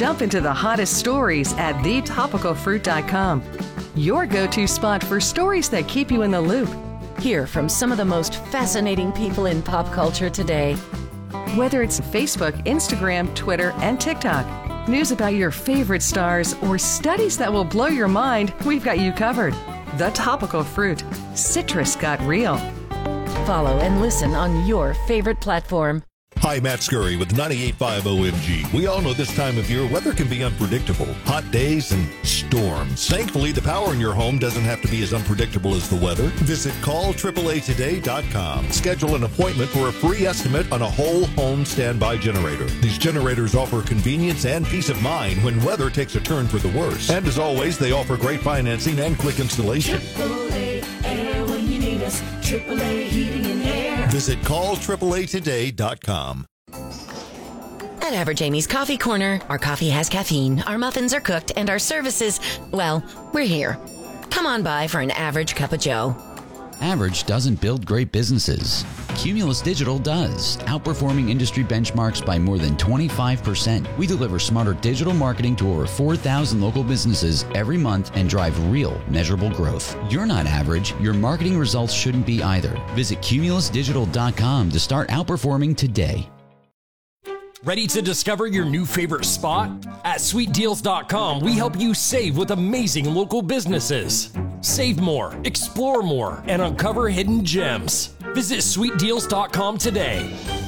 Jump into the hottest stories at thetopicalfruit.com. Your go-to spot for stories that keep you in the loop. Hear from some of the most fascinating people in pop culture today. Whether it's Facebook, Instagram, Twitter, and TikTok, news about your favorite stars, or studies that will blow your mind, we've got you covered. The Topical Fruit. Citrus got real. Follow and listen on your favorite platform. Hi, Matt Scurry with 98.5 OMG. We all know this time of year weather can be unpredictable. Hot days and storms. Thankfully, the power in your home doesn't have to be as unpredictable as the weather. Visit call888today.com. Schedule an appointment for a free estimate on a whole home standby generator. These generators offer convenience and peace of mind when weather takes a turn for the worse. And as always, they offer great financing and quick installation. AAA Air when you need us. AAA Heating and Air. Visit call888today.com. At Average Amy's Coffee Corner, our coffee has caffeine, our muffins are cooked, and our services, well, we're here. Come on by for an average cup of joe. Average doesn't build great businesses. Cumulus Digital does, outperforming industry benchmarks by more than 25%. We deliver smarter digital marketing to over 4,000 local businesses every month and drive real, measurable growth. You're not average. Your marketing results shouldn't be either. Visit cumulusdigital.com to start outperforming today. Ready to discover your new favorite spot? At sweetdeals.com, we help you save with amazing local businesses. Save more, explore more, and uncover hidden gems. Visit sweetdeals.com today.